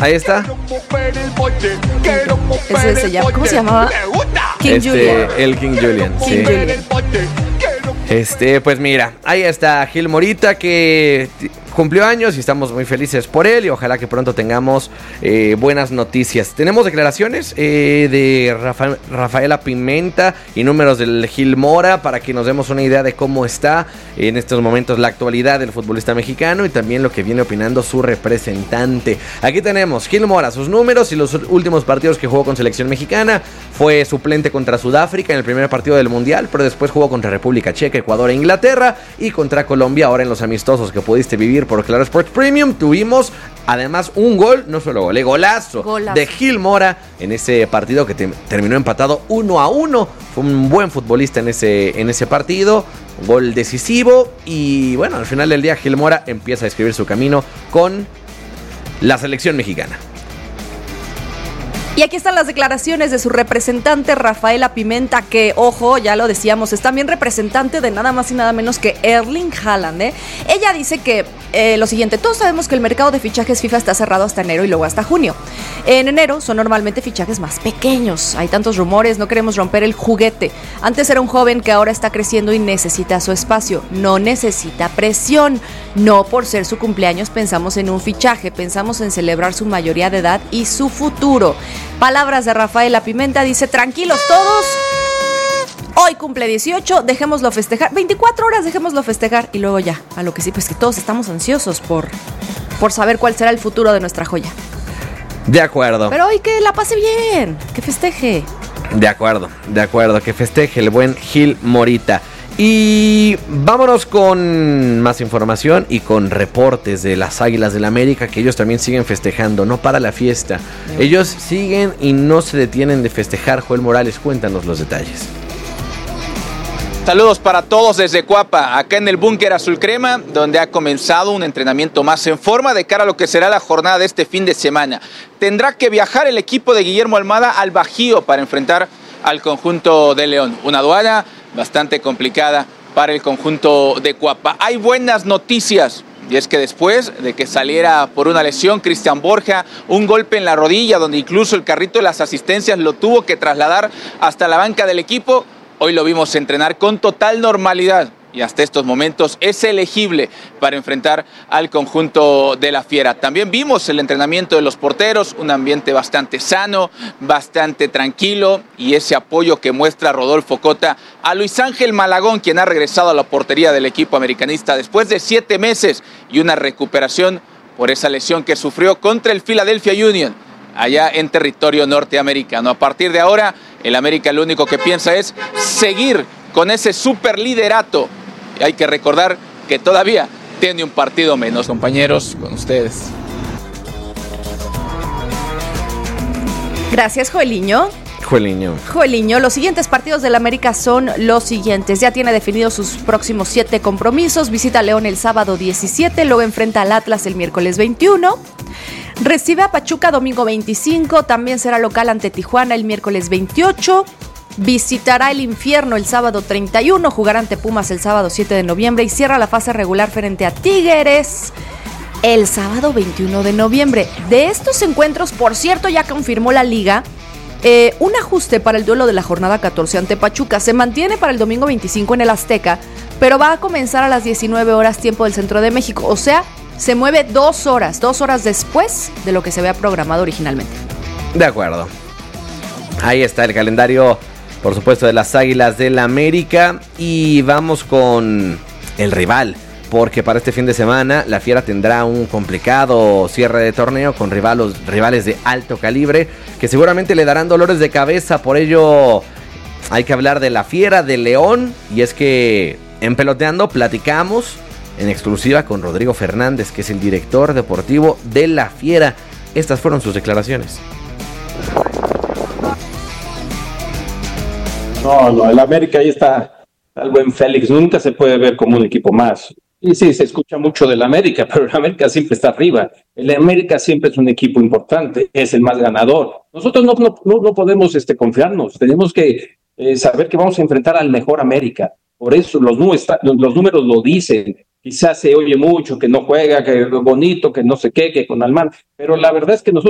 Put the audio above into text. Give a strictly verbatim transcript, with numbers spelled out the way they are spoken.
Ahí está. Ese se llama, ¿cómo se llamaba? King este, Julian. El King Julian, King sí. Julian. Este, pues mira, ahí está Gil Morita, que cumplió años y estamos muy felices por él y ojalá que pronto tengamos eh, buenas noticias. Tenemos declaraciones eh, de Rafa, Rafaela Pimenta y números del Gil Mora para que nos demos una idea de cómo está en estos momentos la actualidad del futbolista mexicano y también lo que viene opinando su representante. Aquí tenemos Gil Mora, sus números y los últimos partidos que jugó con selección mexicana. Fue suplente contra Sudáfrica en el primer partido del Mundial, pero después jugó contra República Checa, Ecuador e Inglaterra y contra Colombia. Ahora en los amistosos que pudiste vivir por Claro Sports Premium tuvimos además un gol, no solo gol, eh, golazo, golazo de Gil Mora en ese partido que te, terminó empatado uno a uno. Fue un buen futbolista en ese, en ese partido, gol decisivo y bueno, al final del día Gil Mora empieza a escribir su camino con la selección mexicana. Y aquí están las declaraciones de su representante Rafaela Pimenta, que, ojo, ya lo decíamos, es también representante de nada más y nada menos que Erling Haaland, ¿eh? Ella dice que eh, lo siguiente: todos sabemos que el mercado de fichajes FIFA está cerrado hasta enero y luego hasta junio. En enero son normalmente fichajes más pequeños, hay tantos rumores, no queremos romper el juguete. Antes era un joven que ahora está creciendo y necesita su espacio, no necesita presión. No por ser su cumpleaños pensamos en un fichaje, pensamos en celebrar su mayoría de edad y su futuro. Palabras de Rafaela Pimenta, dice: tranquilos todos, hoy cumple dieciocho, dejémoslo festejar, veinticuatro horas dejémoslo festejar y luego ya, a lo que sí, pues que todos estamos ansiosos por, por saber cuál será el futuro de nuestra joya. De acuerdo. Pero hoy que la pase bien, que festeje. De acuerdo, de acuerdo, que festeje el buen Gil Morita. Y vámonos con más información y con reportes de las Águilas del América, que ellos también siguen festejando, no para la fiesta. Ellos siguen y no se detienen de festejar. Joel Morales, cuéntanos los detalles. Saludos para todos desde Cuapa, acá en el búnker azul crema, donde ha comenzado un entrenamiento más en forma de cara a lo que será la jornada de este fin de semana. Tendrá que viajar el equipo de Guillermo Almada al Bajío para enfrentar al conjunto de León. Una aduana bastante complicada para el conjunto de Cuapa. Hay buenas noticias, y es que después de que saliera por una lesión Cristian Borja, un golpe en la rodilla, donde incluso el carrito de las asistencias lo tuvo que trasladar hasta la banca del equipo, hoy lo vimos entrenar con total normalidad y hasta estos momentos es elegible para enfrentar al conjunto de la Fiera. También vimos el entrenamiento de los porteros, un ambiente bastante sano, bastante tranquilo, y ese apoyo que muestra Rodolfo Cota a Luis Ángel Malagón, quien ha regresado a la portería del equipo americanista después de siete meses y una recuperación por esa lesión que sufrió contra el Philadelphia Union allá en territorio norteamericano. A partir de ahora, el América lo único que piensa es seguir con ese super liderato. Y hay que recordar que todavía tiene un partido menos. Compañeros, con ustedes. Gracias, Joeliño. Joeliño. Joeliño, los siguientes partidos del América son los siguientes. Ya tiene definidos sus próximos siete compromisos. Visita a León el sábado diecisiete, luego enfrenta al Atlas el miércoles veintiuno. Recibe a Pachuca domingo veinticinco, también será local ante Tijuana el miércoles veintiocho. Visitará el Infierno el sábado treinta y uno, jugará ante Pumas el sábado siete de noviembre y cierra la fase regular frente a Tigres el sábado veintiuno de noviembre. De estos encuentros, por cierto, ya confirmó la Liga eh, un ajuste para el duelo de la jornada catorce ante Pachuca. Se mantiene para el domingo veinticinco en el Azteca, pero va a comenzar a las diecinueve horas tiempo del Centro de México, o sea, se mueve dos horas, dos horas después de lo que se había programado originalmente. De acuerdo. Ahí está el calendario, por supuesto, de las Águilas del América. Y vamos con el rival, porque para este fin de semana la Fiera tendrá un complicado cierre de torneo con rivalos, rivales de alto calibre que seguramente le darán dolores de cabeza. Por ello hay que hablar de la Fiera, de León. Y es que en Peloteando platicamos en exclusiva con Rodrigo Fernández, que es el director deportivo de la Fiera. Estas fueron sus declaraciones. No, no, el América ahí está el buen Félix, nunca se puede ver como un equipo más. Y sí, se escucha mucho del América, pero el América siempre está arriba. El América siempre es un equipo importante, es el más ganador. Nosotros no, no, no, no podemos este, confiarnos, tenemos que eh, saber que vamos a enfrentar al mejor América. Por eso los, los números lo dicen. Quizás se oye mucho que no juega, que bonito, que no sé qué, que con Almán, pero la verdad es que nosotros